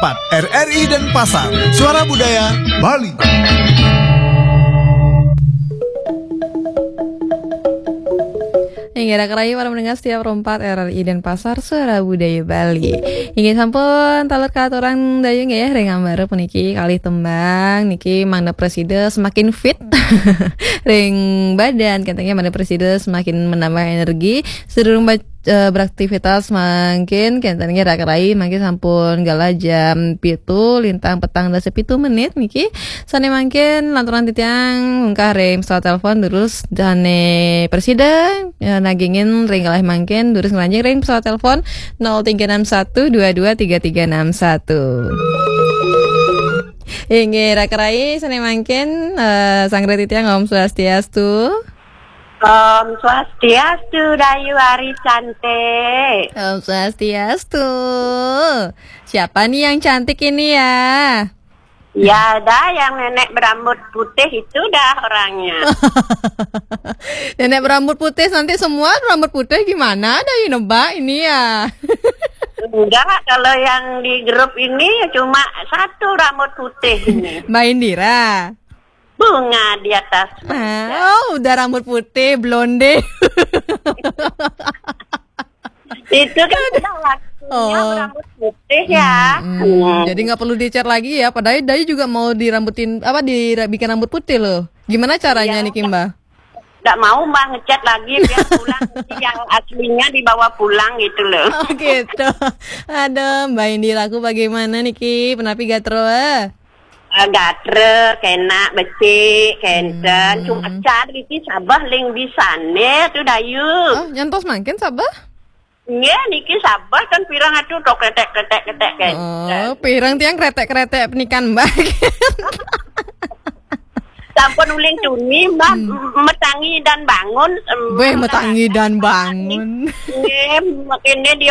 107,4 RRI Denpasar, Suara Budaya Bali. Hingga rayu para mendengar setiap rompat RRI Denpasar, Suara Budaya Bali. Hingga sampun talur katuran dayung ya rengang baru puniki kali tembang niki Mangda Presiden semakin fit. Ring badan katanya Mangda Presiden semakin menambah energi, sedurung beraktivitas makin katanya rayu makin sampun gala jam 7 lintang petang 17 menit niki sane makin lanturan titiang ungkah rem pesawat telepon terus dane Presiden nagingin ring kalah makin terus ngelanjing ring pesawat telepon 0361223361. Hingga rakerai sane makin sang retitiang Om Swastiastu. Om Swastiastu, Dayu Ari cantik. Om Swastiastu. Siapa nih yang cantik ini ya? Ya dah, yang nenek berambut putih itu dah orangnya. Nenek berambut putih, nanti semua rambut putih gimana? Ada yang nebak ini ya? Enggak, kalau yang di grup ini cuma satu rambut putih ini. Mbak Indira. Bunga di atas. Oh, udah rambut putih, blonde. Itu kan udah waktunya berambut putih ya. Jadi nggak perlu dicat lagi ya. Padahal Dayu juga mau dirambutin dibikin rambut putih loh. Gimana caranya nih Kimba? Nggak mau Mbak ngecat lagi biar pulang yang aslinya dibawa pulang gitu loh. Oh gitu. Aduh, Mbak Indira aku bagaimana nih Ki? Penapi gatro gatre, kena, becik, kenten, cuma cat gitu sabah ling di sana tuh Dayu. Oh, nyantos makin sabah? Iya, niki sabah kan pirang atuh tok ketek kan. Oh, pirang tiang kretek penikan Mbak. Sampun uling tuni Mbak metangi dan bangun. Metangi dan bangun. Nggih, makene di